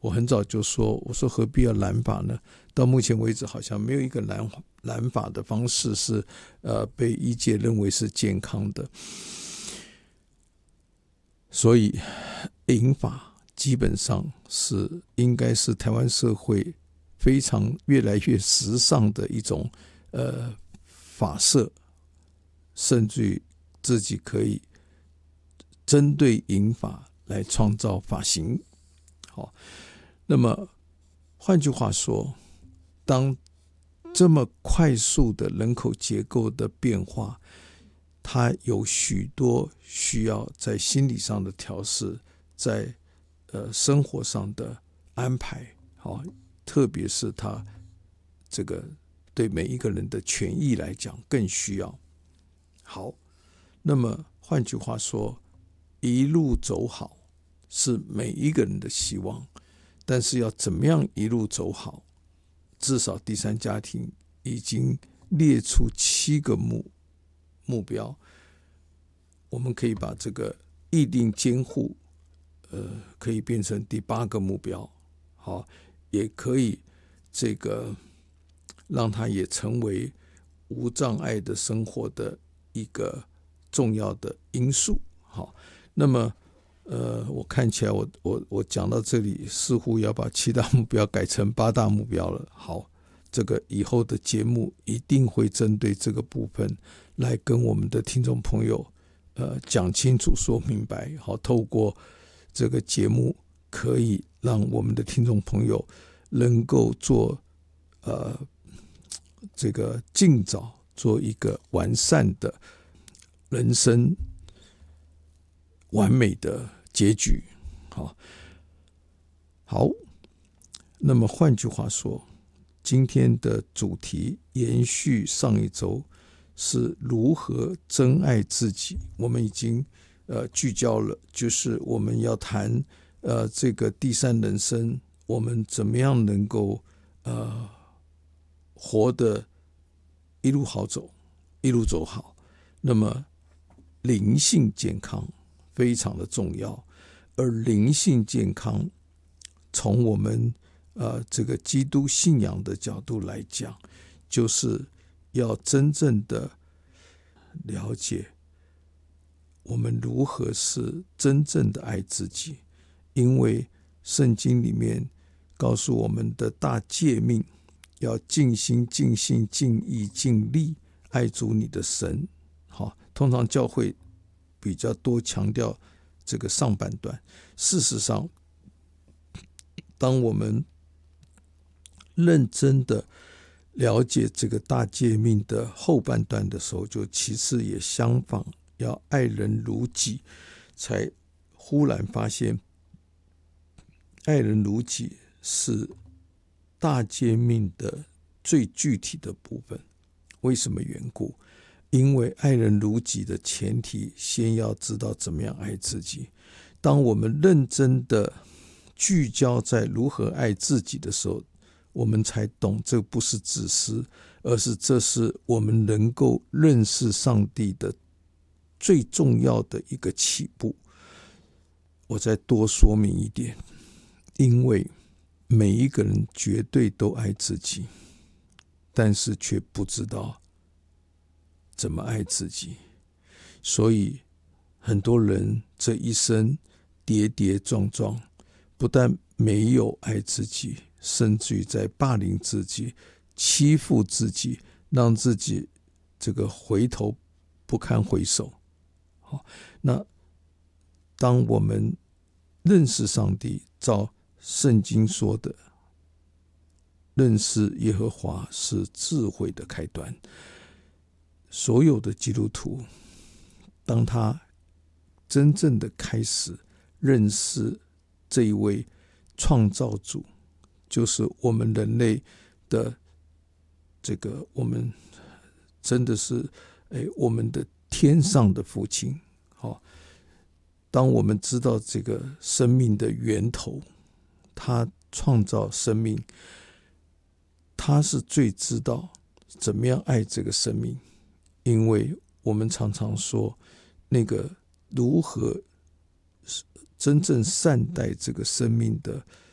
我很早就说，我说何必要染发呢？到目前为止，好像没有一个染发的方式是被医界认为是健康的。所以银发基本上是应该是台湾社会非常越来越时尚的一种发色，甚至于自己可以针对银发来创造发型。好，那么换句话说，当这么快速的人口结构的变化，它有许多需要在心理上的调试，在生活上的安排，特别是它这个对每一个人的权益来讲更需要。好，那么换句话说，一路走好是每一个人的希望，但是要怎么样一路走好，至少第三家庭已经列出7个目标，我们可以把这个议定监护可以变成第8个目标，好，也可以这个让它也成为无障碍的生活的一个重要的因素。好，那么我看起来我讲到这里，似乎要把7大目标改成8大目标了。好，这个以后的节目一定会针对这个部分来跟我们的听众朋友讲清楚说明白。好，透过这个节目可以让我们的听众朋友能够做这个尽早做一个完善的人生完美的结局。好，那么换句话说，今天的主题延续上一周，是如何珍爱自己。我们已经聚焦了，就是我们要谈这个第三人生，我们怎么样能够活得一路好走，一路走好。那么灵性健康非常的重要，而灵性健康从我们这个基督信仰的角度来讲，就是要真正的了解我们如何是真正的爱自己。因为圣经里面告诉我们的大诫命，要尽心尽性尽意尽力爱主你的神。好，通常教会比较多强调这个上半段，事实上当我们认真的了解这个大诫命的后半段的时候，就其次也相仿，要爱人如己，才忽然发现爱人如己是大诫命的最具体的部分。为什么缘故？因为爱人如己的前提，先要知道怎么样爱自己。当我们认真的聚焦在如何爱自己的时候，我们才懂这不是自私，而是这是我们能够认识上帝的最重要的一个起步。我再多说明一点，因为每一个人绝对都爱自己，但是却不知道怎么爱自己，所以很多人这一生跌跌撞撞，不但没有爱自己，甚至于在霸凌自己，欺负自己，让自己这个回头不堪回首。好，那当我们认识上帝，照圣经说的，认识耶和华是智慧的开端。所有的基督徒，当他真正的开始认识这一位创造主，就是我们人类的这个，我们真的是我们的天上的父亲。当我们知道这个生命的源头，他创造生命，他是最知道怎么样爱这个生命。因为我们常常说，那个如何真正善待这个生命的